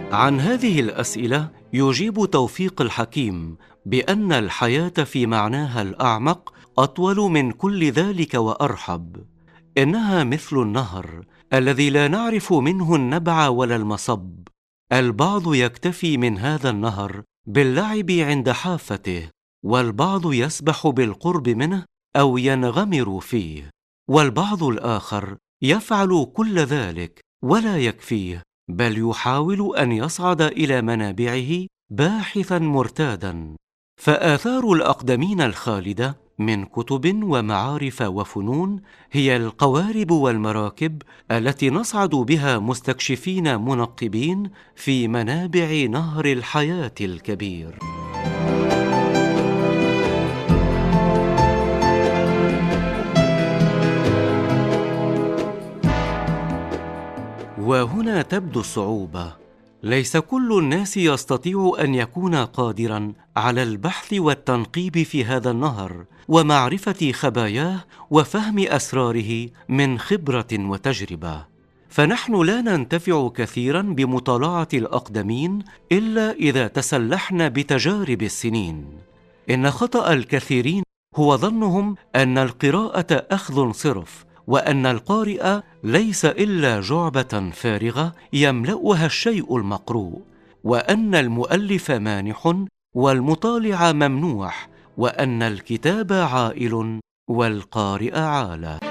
عن هذه الأسئلة يجيب توفيق الحكيم بأن الحياة في معناها الأعمق أطول من كل ذلك وأرحب. إنها مثل النهر الذي لا نعرف منه النبع ولا المصب. البعض يكتفي من هذا النهر باللعب عند حافته، والبعض يسبح بالقرب منه أو ينغمر فيه، والبعض الآخر يفعل كل ذلك ولا يكفيه، بل يحاول أن يصعد إلى منابعه باحثا مرتادا. فآثار الأقدمين الخالدة من كتب ومعارف وفنون هي القوارب والمراكب التي نصعد بها مستكشفين منقبين في منابع نهر الحياة الكبير. وهنا تبدو الصعوبة. ليس كل الناس يستطيع أن يكون قادراً على البحث والتنقيب في هذا النهر ومعرفة خباياه وفهم أسراره من خبرة وتجربة. فنحن لا ننتفع كثيراً بمطالعة الأقدمين إلا إذا تسلحنا بتجارب السنين. إن خطأ الكثيرين هو ظنهم أن القراءة أخذ صرف، وأن القارئ ليس إلا جعبة فارغة يملأها الشيء المقروء، وأن المؤلف مانح والمطالع ممنوح، وأن الكتاب عائل والقارئ عالة.